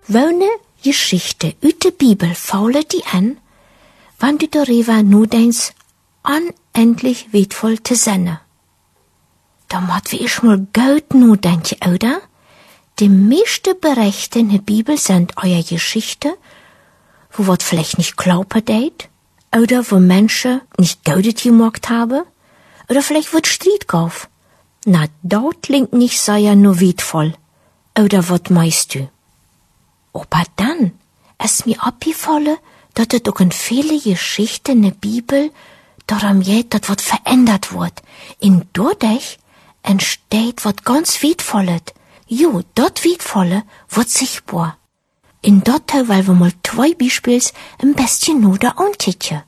Welne Geschichte uit de Bibel faule die an, wann du darüber nadenkst, unendlich wertvoll zu sein? Da moet wir ich mal gut nadenken, oder? Die meisten Berichte in der Bibel sind eure Geschichte, wo wat vielleicht nicht glauben deed, oder wo Menschen nicht Gutes gemacht haben, oder vielleicht wird Streit gauf. Na, dat klingt nicht sehr nur wertvoll. Oder wat meinst du? Aber dann ist mir abgefallen, dass es auch in viele Geschichten in der Bibel darum geht, dass was verändert wird. In dadurch entsteht was ganz Wertvolles. Jo, dat Wertvolle wird sichtbar. In dat weil wir mal 2 Beispiele ein bisschen nur da ankicken.